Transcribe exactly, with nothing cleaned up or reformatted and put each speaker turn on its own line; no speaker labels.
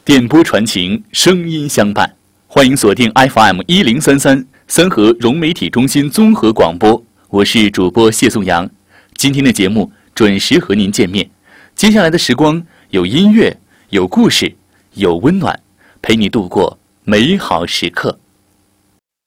电波传情，声音相伴。欢迎锁定 F M 一零三三三河融媒体中心综合广播，我是主播谢颂阳。今天的节目准时和您见面。接下来的时光有音乐，有故事，有温暖，陪你度过美好时刻。